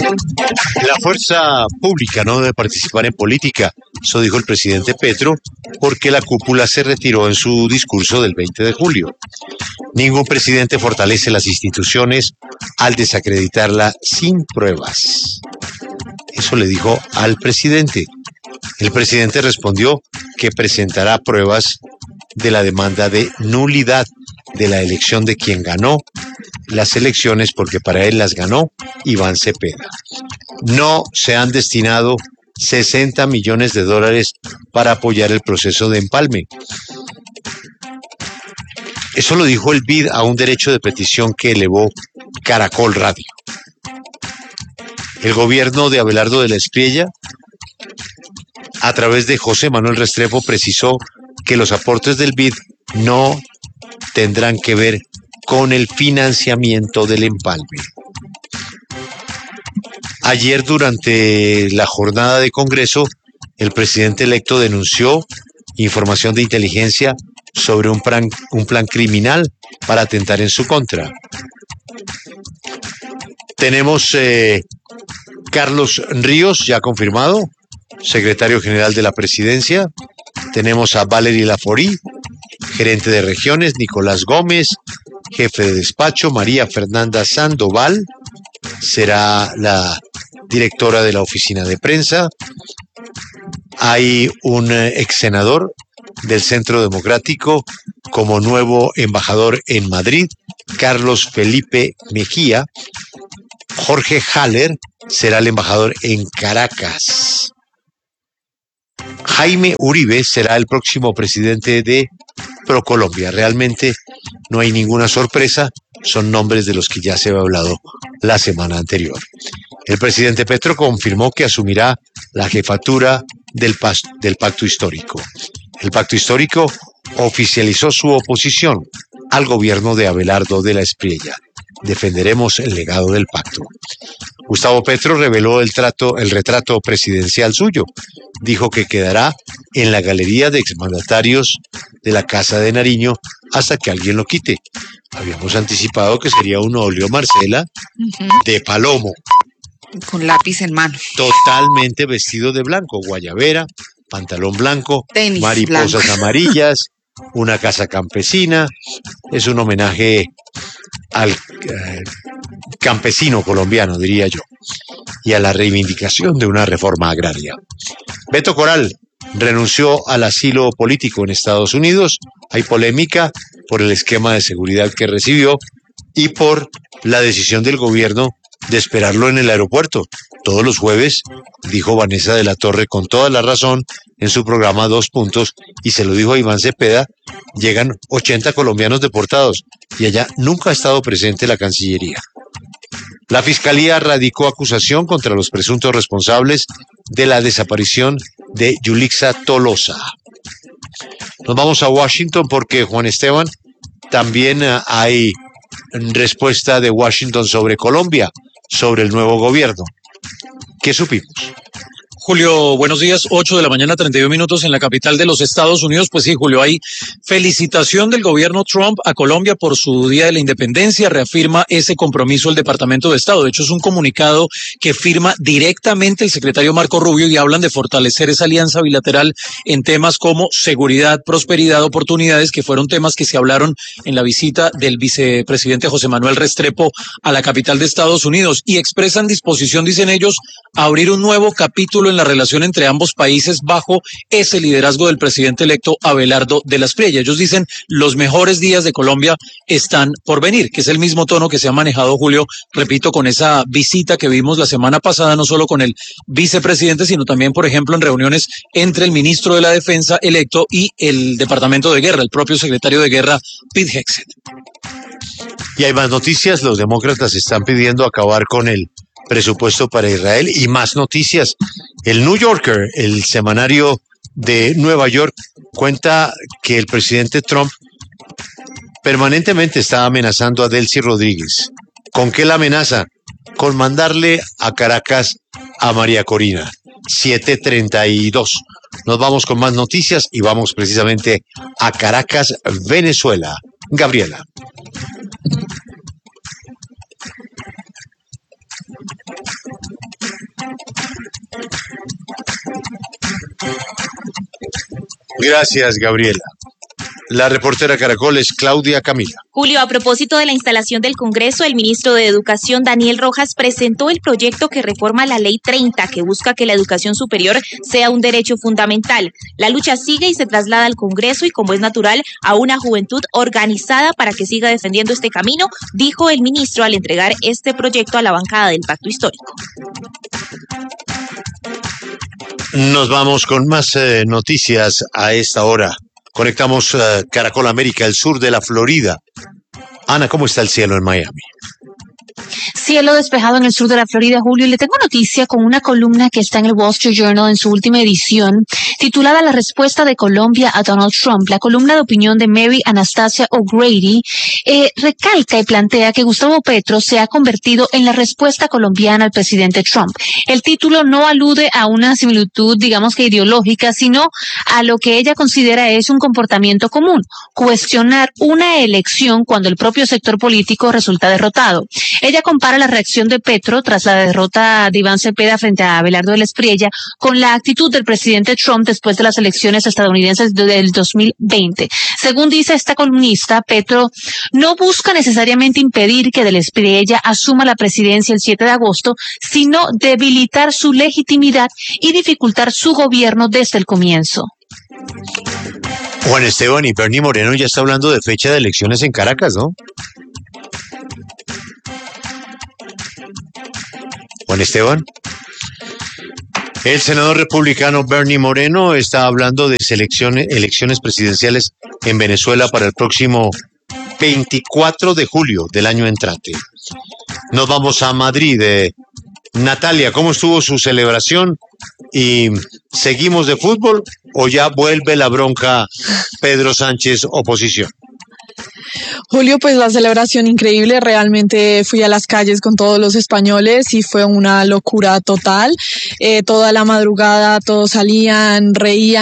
La fuerza pública no debe participar en política, eso dijo el presidente Petro, porque la cúpula se retiró en su discurso del 20 de julio. Ningún presidente fortalece las instituciones al desacreditarla sin pruebas. Eso le dijo al presidente. El presidente respondió que presentará pruebas de la demanda de nulidad de la elección de quien ganó las elecciones, porque para él las ganó Iván Cepeda. No se han destinado 60 millones de dólares para apoyar el proceso de empalme. Eso lo dijo el BID a un derecho de petición que elevó Caracol Radio. El gobierno de Abelardo de la Espriella, a través de José Manuel Restrepo, precisó que los aportes del BID no tendrán que ver con el financiamiento del empalme. Ayer, durante la jornada de Congreso, el presidente electo denunció información de inteligencia sobre un plan criminal para atentar en su contra. Tenemos Carlos Ríos, ya confirmado, secretario general de la presidencia. Tenemos a Valery Laforí, gerente de regiones, Nicolás Gómez, jefe de despacho, María Fernanda Sandoval, será la directora de la oficina de prensa. Hay un ex senador del Centro Democrático como nuevo embajador en Madrid, Carlos Felipe Mejía. Jorge Haller será el embajador en Caracas. Jaime Uribe será el próximo presidente de ProColombia. Realmente no hay ninguna sorpresa, son nombres de los que ya se había hablado la semana anterior. El presidente Petro confirmó que asumirá la jefatura del Pacto Histórico. El Pacto Histórico oficializó su oposición al gobierno de Abelardo de la Espriella. Defenderemos el legado del pacto. Gustavo Petro reveló el retrato presidencial suyo. Dijo que quedará en la galería de exmandatarios de la Casa de Nariño hasta que alguien lo quite. Habíamos anticipado que sería un óleo Marcela de palomo. Con lápiz en mano. Totalmente vestido de blanco, guayabera, pantalón blanco, tenis mariposas blanco. amarillas, una casa campesina. Es un homenaje al campesino colombiano, diría yo, y a la reivindicación de una reforma agraria. Beto Coral renunció al asilo político en Estados Unidos. Hay polémica por el esquema de seguridad que recibió y por la decisión del gobierno de esperarlo en el aeropuerto. Todos los jueves, dijo Vanessa de la Torre con toda la razón en su programa Dos Puntos, y se lo dijo a Iván Cepeda, llegan 80 colombianos deportados y allá nunca ha estado presente la Cancillería. La Fiscalía radicó acusación contra los presuntos responsables de la desaparición de Yulixa Tolosa. Nos vamos a Washington porque, Juan Esteban, también hay respuesta de Washington sobre Colombia, sobre el nuevo gobierno. ¿Qué supimos? Julio, buenos días, 8 de la mañana, 32 minutos en la capital de los Estados Unidos. Pues sí, Julio, hay felicitación del gobierno Trump a Colombia por su Día de la Independencia. Reafirma ese compromiso el Departamento de Estado. De hecho, es un comunicado que firma directamente el secretario Marco Rubio y hablan de fortalecer esa alianza bilateral en temas como seguridad, prosperidad, oportunidades, que fueron temas que se hablaron en la visita del vicepresidente José Manuel Restrepo a la capital de Estados Unidos, y expresan disposición, dicen ellos, a abrir un nuevo capítulo en la relación entre ambos países bajo ese liderazgo del presidente electo Abelardo de la Espriella. Ellos dicen los mejores días de Colombia están por venir, que es el mismo tono que se ha manejado, Julio, repito, con esa visita que vimos la semana pasada, no solo con el vicepresidente, sino también, por ejemplo, en reuniones entre el ministro de la Defensa electo y el Departamento de Guerra, el propio secretario de Guerra, Pete Hegseth. Y hay más noticias. Los demócratas están pidiendo acabar con el presupuesto para Israel, y más noticias. El New Yorker, el semanario de Nueva York, cuenta que el presidente Trump permanentemente está amenazando a Delcy Rodríguez. ¿Con qué la amenaza? Con mandarle a Caracas a María Corina. 7:32. Nos vamos con más noticias y vamos precisamente a Caracas, Venezuela. Gabriela. Gracias, Gabriela. La reportera Caracol es Claudia Camila. Julio, a propósito de la instalación del Congreso, el ministro de Educación, Daniel Rojas, presentó el proyecto que reforma la Ley 30, que busca que la educación superior sea un derecho fundamental. La lucha sigue y se traslada al Congreso y, como es natural, a una juventud organizada para que siga defendiendo este camino, dijo el ministro al entregar este proyecto a la bancada del Pacto Histórico. Nos vamos con más noticias a esta hora. Conectamos Caracol América, el sur de la Florida. Ana, ¿cómo está el cielo en Miami? Cielo despejado en el sur de la Florida, Julio, y le tengo noticia con una columna que está en el Wall Street Journal en su última edición, titulada La respuesta de Colombia a Donald Trump. La columna de opinión de Mary Anastasia O'Grady recalca y plantea que Gustavo Petro se ha convertido en la respuesta colombiana al presidente Trump. El título no alude a una similitud, digamos que ideológica, sino a lo que ella considera es un comportamiento común, cuestionar una elección cuando el propio sector político resulta derrotado. Ella compara la reacción de Petro tras la derrota de Iván Cepeda frente a Abelardo de la Espriella con la actitud del presidente Trump después de las elecciones estadounidenses del 2020. Según dice esta columnista, Petro no busca necesariamente impedir que de la Espriella asuma la presidencia el 7 de agosto, sino debilitar su legitimidad y dificultar su gobierno desde el comienzo. Juan Esteban, y Bernie Moreno ya está hablando de fecha de elecciones en Caracas, ¿no? Juan Esteban. El senador republicano Bernie Moreno está hablando de elecciones presidenciales en Venezuela para el próximo 24 de julio del año entrante. Nos vamos a Madrid. Natalia, ¿cómo estuvo su celebración? ¿Y seguimos de fútbol o ya vuelve la bronca Pedro Sánchez oposición? Julio, pues la celebración increíble, realmente fui a las calles con todos los españoles y fue una locura total. Toda la madrugada todos salían, reían.